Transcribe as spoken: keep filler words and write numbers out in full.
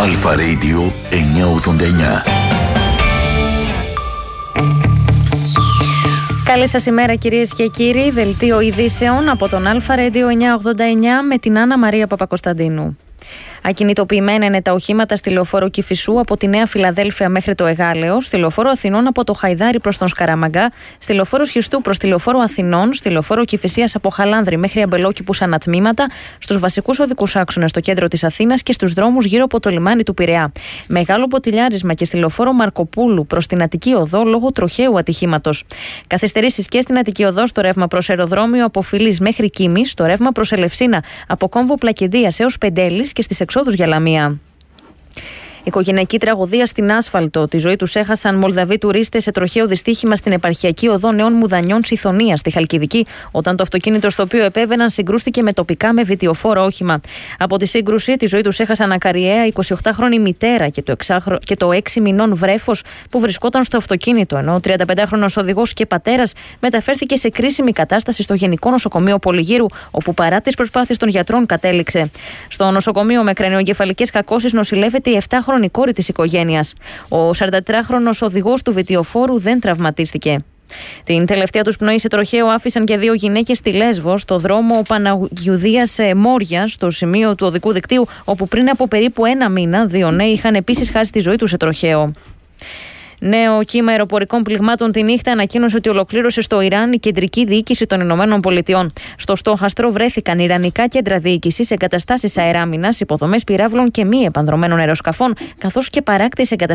Αλφα Radio εννιακόσια ογδόντα εννιά. Καλή σας ημέρα κυρίες και κύριοι. Δελτίο ειδήσεων από τον Αλφα Radio εννιακόσια ογδόντα εννιά με την Άννα Μαρία Παπακοσταντίνου. Ακινητοποιημένα είναι τα οχήματα στη λεωφόρο Κηφισού από τη Νέα Φιλαδέλφια μέχρι το Εγάλεο, στη λεωφόρο Αθηνών από το Χαϊδάρι προς τον Σκαραμαγκά, στη λεωφόρο Σχιστού προς τη λεωφόρο Αθηνών, στη λεωφόρο Κηφισίας από Χαλάνδρη μέχρι Αμπελόκηπους ανατμήματα, στους βασικούς οδικούς άξονες στο κέντρο της Αθήνας και στους δρόμους γύρω από το λιμάνι του Πειραιά. Μεγάλο ποτηλιάρισμα και στη λεωφόρο Μαρκοπούλου προς την Αττική Οδό λόγω τροχαίου ατυχήματος. Καθυστερήσεις και στην Αττική Οδό στο ρεύμα προς αεροδρόμιο από Φιλής μέχρι Κίμης, στο ρεύμα προς Ελευσίνα από κόμβο Πλακεντίας έως Πεντέλης και στις εξόδους για Λαμία. Οικογενειακή τραγωδία στην άσφαλτο. Τη ζωή τους έχασαν Μολδαβοί τουρίστες σε τροχαίο δυστύχημα στην επαρχιακή οδό Νέων Μουδανιών Σιθωνία στη Χαλκιδική, όταν το αυτοκίνητο στο οποίο επέβαιναν συγκρούστηκε με τοπικά με βιτιοφόρο όχημα. Από τη σύγκρουση, τη ζωή τους έχασαν ακαριαία εικοσιοκτάχρονη μητέρα και το, εξάχρο... και το έξι μηνών βρέφος που βρισκόταν στο αυτοκίνητο, ενώ ο τριανταπεντάχρονος οδηγός και πατέρας μεταφέρθηκε σε κρίσιμη κατάσταση στο Γενικό Νοσοκομείο Πολυγύρου, όπου παρά τις προσπάθειες των γιατρών κατέληξε. Στο νοσοκομείο με κρανιογκεφαλικές κακώσεις νοσηλεύεται η επτάχρονη η κόρη της οικογένειας. Ο σαραντατετράχρονος οδηγός του βιτιοφόρου δεν τραυματίστηκε. Την τελευταία τους πνοή σε τροχαίο άφησαν και δύο γυναίκες στη Λέσβο, στο δρόμο Παναγιουδίας Μόρια, στο σημείο του οδικού δικτύου, όπου πριν από περίπου ένα μήνα δύο νέοι είχαν επίσης χάσει τη ζωή τους σε τροχαίο. Νέο κύμα αεροπορικών πληγμάτων τη νύχτα ανακοίνωσε ότι ολοκλήρωσε στο Ιράν η κεντρική διοίκηση των Ηνωμένων Πολιτειών. Στο στόχαστρο βρέθηκαν ιρανικά κέντρα διοίκησης, εγκαταστάσεις αεράμινας, υποδομές πυράβλων και μη επανδρομένων αεροσκαφών, καθώς και παράκτης εγκαταστάσεις